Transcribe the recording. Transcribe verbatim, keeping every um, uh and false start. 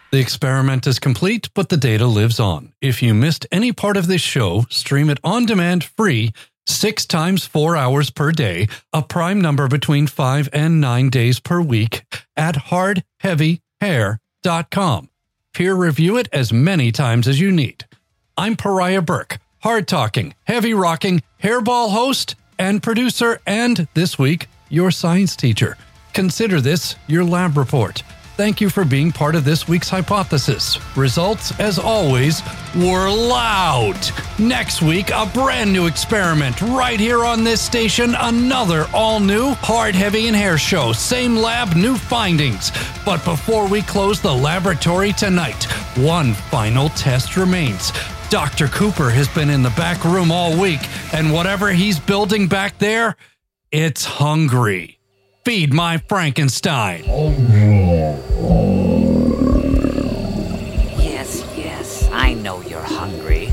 The experiment is complete, but the data lives on. If you missed any part of this show, stream it on demand free, six times four hours per day, a prime number between five and nine days per week at hard heavy hair dot com. Peer review it as many times as you need. I'm Pariah Burke, hard-talking, heavy-rocking, hairball host and producer, and this week, your science teacher. Consider this your lab report. Thank you for being part of this week's hypothesis. Results, as always, were loud. Next week, a brand new experiment right here on this station. Another all-new Hard, Heavy, and Hair show. Same lab, new findings. But before we close the laboratory tonight, one final test remains. Doctor Cooper has been in the back room all week, and whatever he's building back there, it's hungry. Feed my Frankenstein. Yes, yes, I know you're hungry.